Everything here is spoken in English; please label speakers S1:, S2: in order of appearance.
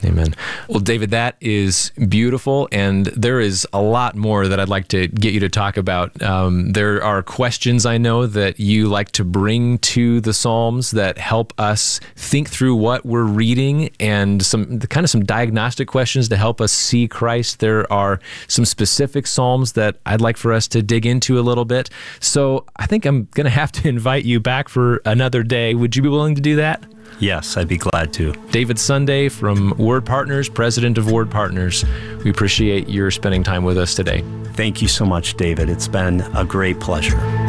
S1: Amen. Well, David, that is beautiful, and there is a lot more that I'd like to get you to talk about. There are questions I know that you like to bring to the Psalms that help us think through what we're reading, and some diagnostic questions to help us see Christ. There are some specific Psalms that I'd like for us to dig into a little bit. So I think I'm going to have to invite you back for another day. Would you be willing to do that?
S2: Yes, I'd be glad to.
S1: David Sunday from Word Partners, president of Word Partners. We appreciate your spending time with us today.
S2: Thank you so much, David. It's been a great pleasure.